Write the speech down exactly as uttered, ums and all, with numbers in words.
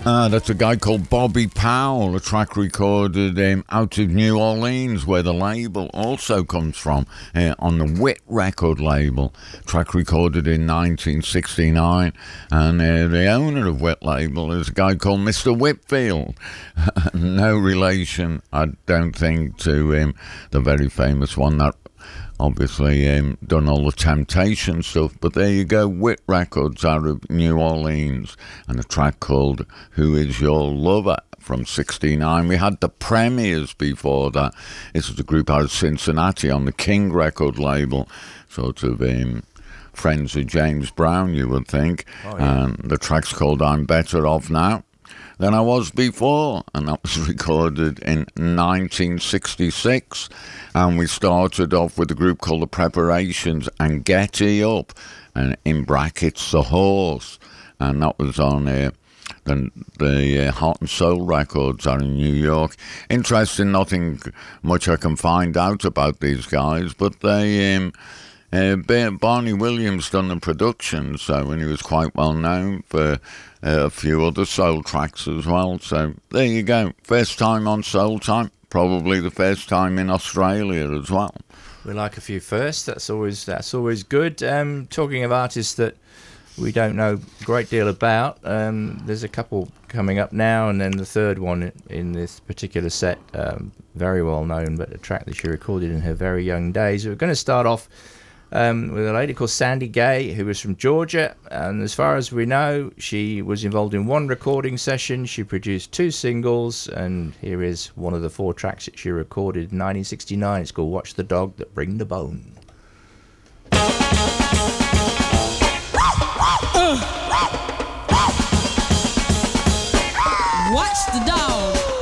Uh, that's a guy called Bobby Powell, a track recorded um, out of New Orleans, where the label also comes from, uh, on the Wit record label. Track recorded in nineteen sixty-nine, and uh, the owner of Wit label is a guy called Mister Whitfield. No relation, I don't think, to um, the very famous one that obviously um, done all the Temptation stuff, but there you go, Wit Records out of New Orleans, and a track called Who Is Your Lover from sixty-nine. We had the Premiers before that. This was a group out of Cincinnati on the King record label, sort of um, friends of James Brown, you would think. Oh, yeah. And the track's called I'm Better Off Now Than I Was Before, and that was recorded in nineteen sixty-six. And we started off with a group called The Preparations and Getty Up, and in brackets The Horse, and that was on uh, the, the uh, Heart and Soul Records out in New York. Interesting, nothing much I can find out about these guys, but they um, uh, Barney Williams done the production, so, and he was quite well known for Uh, a few other soul tracks as well. So there you go. First time on Soul Time. Probably the first time in Australia as well. We like a few firsts. That's always that's always good. Um, talking of artists that we don't know a great deal about, um, there's a couple coming up now, and then the third one in this particular set, um, very well known, but a track that she recorded in her very young days. We're going to start off Um, with a lady called Sandy Gay, who was from Georgia, and as far as we know, she was involved in one recording session. She produced two singles, and here is one of the four tracks that she recorded in nineteen sixty-nine. It's called Watch the Dog That Bring the Bone. Uh. Watch the dog